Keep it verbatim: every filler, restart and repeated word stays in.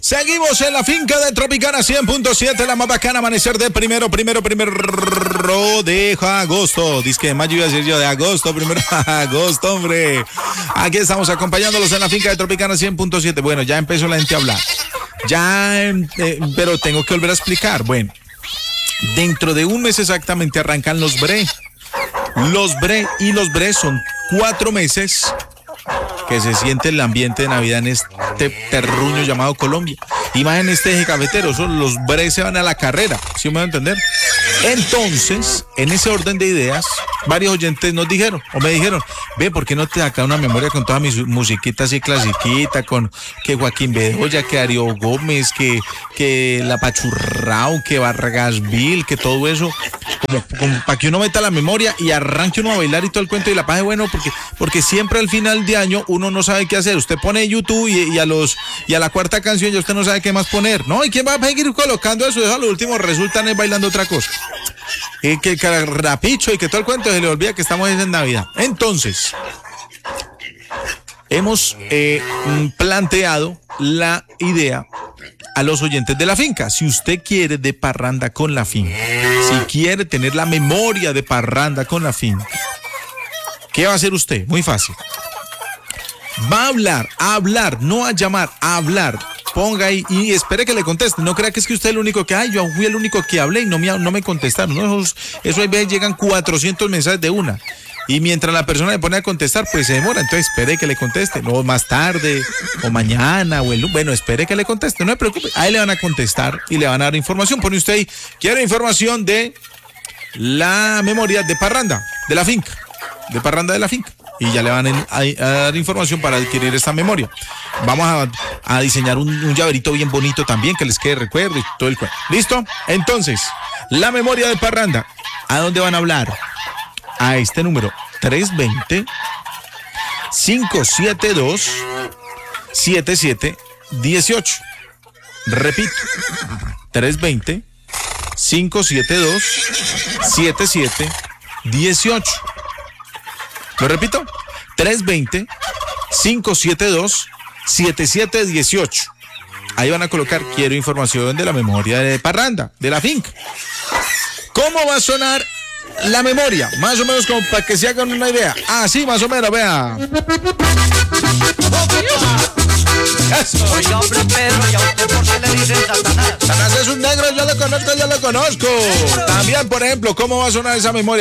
Seguimos en la finca de Tropicana cien punto siete, la más bacana, amanecer de primero, primero, primero de agosto. Dice que de mayo iba a decir yo, de agosto, primero de agosto, hombre. Aquí estamos acompañándolos en la finca de Tropicana cien punto siete. Bueno, ya empezó la gente a hablar. Ya, eh, pero tengo que volver a explicar. Bueno, dentro de un mes exactamente arrancan los bre. Los bre y los bre son cuatro meses que se siente el ambiente de Navidad en este terruño llamado Colombia. Y más en este eje cafetero, son los bre se van a la carrera, ¿sí me van a entender? Entonces, en ese orden de ideas, varios oyentes nos dijeron, o me dijeron, ve, ¿por qué no te saca una memoria con toda mi musiquita así clasiquita, con que Joaquín Bedoya, que Darío Gómez, que, que La Pachurrao, que Vargasville, que todo eso, como, como para que uno meta la memoria y arranque uno a bailar y todo el cuento y la paz, bueno, porque, porque siempre al final de año uno no sabe qué hacer. Usted pone YouTube y, y a los y a la cuarta canción ya usted no sabe qué más poner, ¿no? ¿Y quién va a seguir colocando eso? Eso a lo último resultan es bailando otra cosa. Y que el rapicho y que todo el cuento se le olvida que estamos en Navidad. Entonces, hemos eh, planteado la idea a los oyentes de la finca. Si usted quiere de parranda con la finca, si quiere tener la memoria de parranda con la finca, ¿qué va a hacer usted? Muy fácil. Va a hablar, a hablar, no a llamar, a hablar. Ponga ahí y espere que le conteste. No crea que es que usted es el único que, ay, yo fui el único que hablé y no me, no me contestaron. No, eso, eso hay veces llegan cuatrocientos mensajes de una. Y mientras la persona le pone a contestar, pues se demora. Entonces espere que le conteste. No, más tarde, o mañana, o el bueno, espere que le conteste. No se preocupe. Ahí le van a contestar y le van a dar información. Pone usted ahí, quiero información de la memoria de parranda, de la finca. De parranda de la finca. Y ya le van a, a, a dar información para adquirir esta memoria. Vamos a, a diseñar un, un llaverito bien bonito también, que les quede recuerdo y todo el cuento. ¿Listo? Entonces, la memoria de parranda. ¿A dónde van a hablar? A este número, tres dos cero, cinco siete dos, siete siete uno ocho. Repito, tres dos cero, cinco siete dos, siete siete uno ocho. ¿Lo repito? tres dos cero, cinco siete dos, siete siete uno ocho. Ahí van a colocar, quiero información de la memoria de parranda, de la finca. ¿Cómo va a sonar la memoria? Más o menos como para que se hagan una idea. Ah, sí, más o menos, vea. Eso. Oiga, hombre, Pedro, ¿y a usted por qué le dicen Satanás? Satanás es un negro, yo lo conozco, yo lo conozco. También, por ejemplo, ¿cómo va a sonar esa memoria?